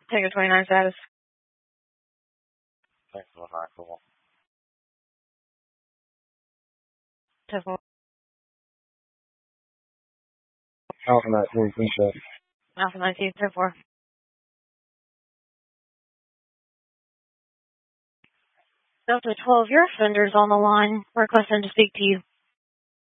Take a 29 status. Thanks for the night, cool. 10-4. Alpha 19, please check. Alpha 19, 10-4. Delta 12, your offender's on the line. Requesting to speak to you.